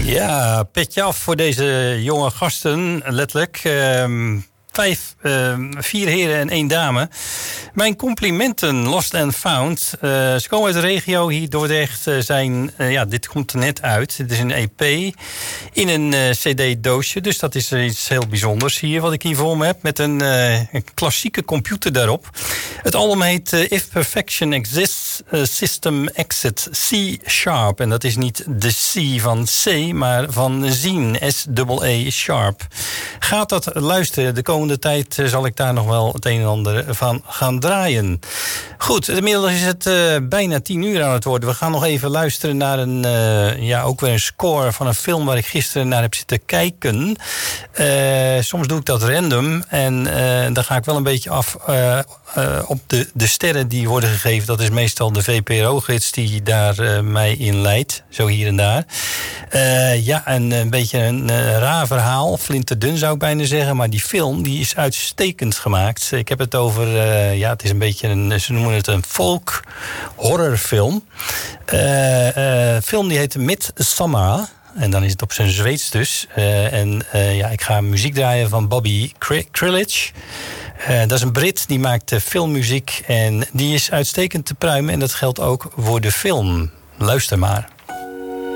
Ja, petje af voor deze jonge gasten, letterlijk. 4 heren en 1 dame. Mijn complimenten, Lost and Found. Ze komen uit de regio hier, Dordrecht. Dit komt er net uit. Het is een EP in een cd-doosje. Dus dat is iets heel bijzonders hier, wat ik hier voor me heb. Met een klassieke computer daarop. Het album heet If Perfection Exists, System Exit C#. En dat is niet de C van C, maar van zien, S-E-E sharp. Gaat dat luisteren? De komende tijd zal ik daar nog wel het een en ander van gaan draaien. Goed, inmiddels is het bijna 10 uur aan het worden. We gaan nog even luisteren naar ook weer een score van een film waar ik gisteren naar heb zitten kijken. Soms doe ik dat random en dan ga ik wel een beetje af op de sterren die worden gegeven. Dat is meestal de VPRO-gids die daar mij in leidt, zo hier en daar. Een beetje een raar verhaal, flinterdun zou ik bijna zeggen, maar die film die is uitstekend gemaakt. Ik heb het over, het is een beetje ze noemen het een folk horrorfilm. Film die heet Midsommar. En dan is het op zijn Zweeds dus. Ik ga muziek draaien van Bobby Krillage. Dat is een Brit, die maakt filmmuziek. En die is uitstekend te pruimen. En dat geldt ook voor de film. Luister maar.